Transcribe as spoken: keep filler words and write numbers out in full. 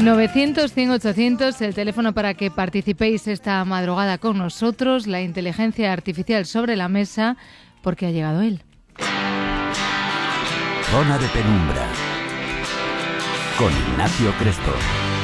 novecientos, cien, ochocientos, el teléfono para que participéis esta madrugada con nosotros. La inteligencia artificial sobre la mesa, porque ha llegado él. Zona de Penumbra, con Ignacio Crespo.